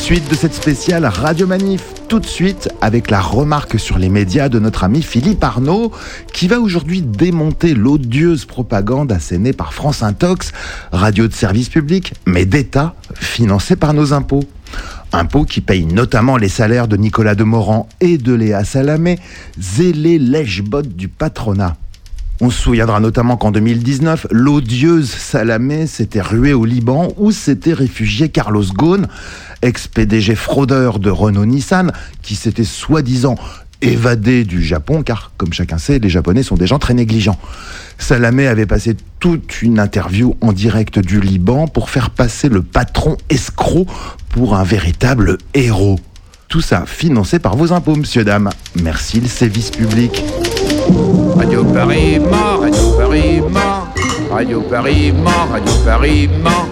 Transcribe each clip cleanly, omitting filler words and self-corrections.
Suite de cette spéciale Radio Manif, tout de suite avec la remarque sur les médias de notre ami Philippe Arnaud, qui va aujourd'hui démonter l'odieuse propagande assénée par France Intox, radio de service public, mais d'État, financée par nos impôts. Impôts qui payent notamment les salaires de Nicolas Demorand et de Léa Salamé, zélés lèche-bottes du patronat. On se souviendra notamment qu'en 2019, l'odieuse Salamé s'était ruée au Liban où s'était réfugié Carlos Ghosn, ex-PDG fraudeur de Renault-Nissan, qui s'était soi-disant évadé du Japon, car comme chacun sait, les Japonais sont des gens très négligents. Salamé avait passé toute une interview en direct du Liban pour faire passer le patron escroc pour un véritable héros. Tout ça financé par vos impôts, monsieur, dame. Merci le service public. Radio Paris Mans, Radio Paris Mans, Radio Paris Mans, Radio Paris Mans.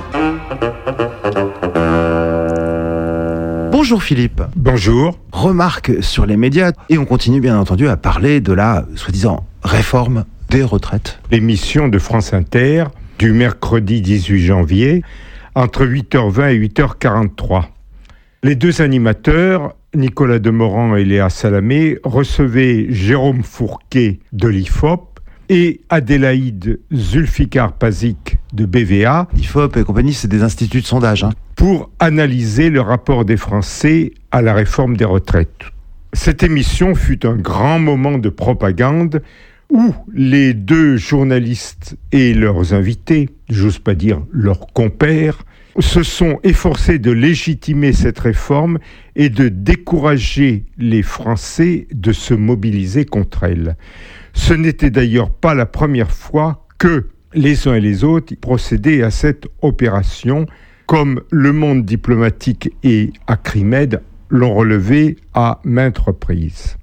Bonjour Philippe. Bonjour. Remarque sur les médias, et on continue bien entendu à parler de la soi-disant réforme des retraites. L'émission de France Inter du mercredi 18 janvier entre 8h20 et 8h43. Les deux animateurs, Nicolas Demorand et Léa Salamé, recevaient Jérôme Fourquet de l'IFOP et Adélaïde Zulfikar-Pazik de BVA. L'IFOP et compagnie, c'est des instituts de sondage. Pour analyser le rapport des Français à la réforme des retraites. Cette émission fut un grand moment de propagande où les deux journalistes et leurs invités, j'ose pas dire leurs compères, se sont efforcés de légitimer cette réforme et de décourager les Français de se mobiliser contre elle. Ce n'était d'ailleurs pas la première fois que les uns et les autres procédaient à cette opération, comme Le Monde diplomatique et Acrimed l'ont relevé à maintes reprises.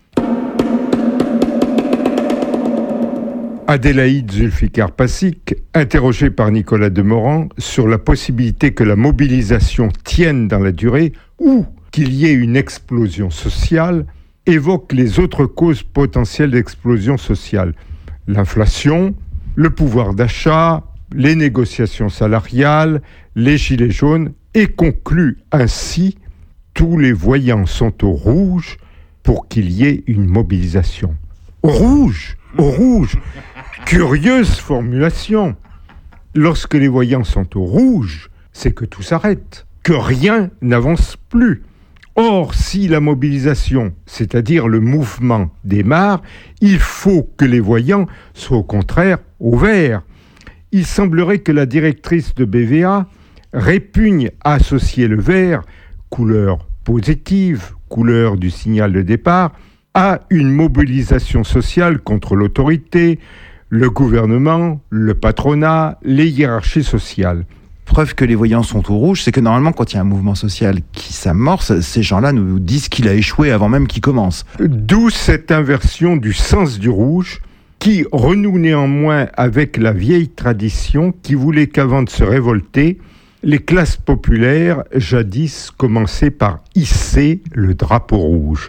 Adélaïde Zulfikar-Pazik, interrogée par Nicolas Demorand sur la possibilité que la mobilisation tienne dans la durée ou qu'il y ait une explosion sociale, évoque les autres causes potentielles d'explosion sociale. L'inflation, le pouvoir d'achat, les négociations salariales, les gilets jaunes, et conclut ainsi « Tous les voyants sont au rouge pour qu'il y ait une mobilisation ». Au rouge, au rouge. Curieuse formulation. Lorsque les voyants sont au rouge, c'est que tout s'arrête, que rien n'avance plus. Or, si la mobilisation, c'est-à-dire le mouvement, démarre, il faut que les voyants soient au contraire au vert. Il semblerait que la directrice de BVA répugne à associer le vert, couleur positive, couleur du signal de départ, à une mobilisation sociale contre l'autorité, le gouvernement, le patronat, les hiérarchies sociales. Preuve que les voyants sont au rouge, c'est que normalement, quand il y a un mouvement social qui s'amorce, ces gens-là nous disent qu'il a échoué avant même qu'il commence. D'où cette inversion du sens du rouge, qui renoue néanmoins avec la vieille tradition qui voulait qu'avant de se révolter, les classes populaires jadis commençaient par hisser le drapeau rouge.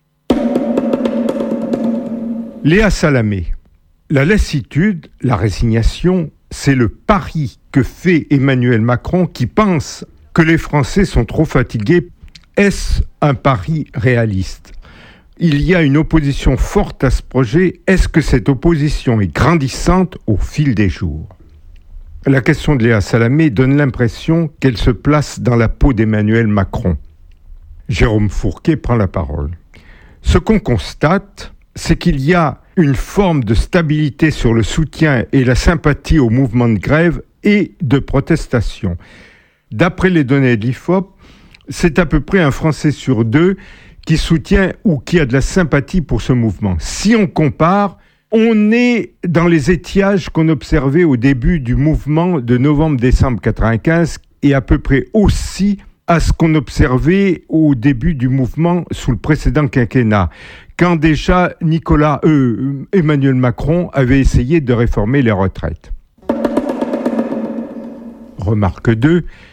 Léa Salamé. La lassitude, la résignation, c'est le pari que fait Emmanuel Macron qui pense que les Français sont trop fatigués. Est-ce un pari réaliste ? Il y a une opposition forte à ce projet. Est-ce que cette opposition est grandissante au fil des jours ? La question de Léa Salamé donne l'impression qu'elle se place dans la peau d'Emmanuel Macron. Jérôme Fourquet prend la parole. Ce qu'on constate, c'est qu'il y a une forme de stabilité sur le soutien et la sympathie au mouvement de grève et de protestation. D'après les données de l'IFOP, c'est à peu près un Français sur deux qui soutient ou qui a de la sympathie pour ce mouvement. Si on compare, on est dans les étiages qu'on observait au début du mouvement de novembre-décembre 1995 et à peu près aussi à ce qu'on observait au début du mouvement sous le précédent quinquennat, quand déjà Emmanuel Macron avait essayé de réformer les retraites. Remarque 2,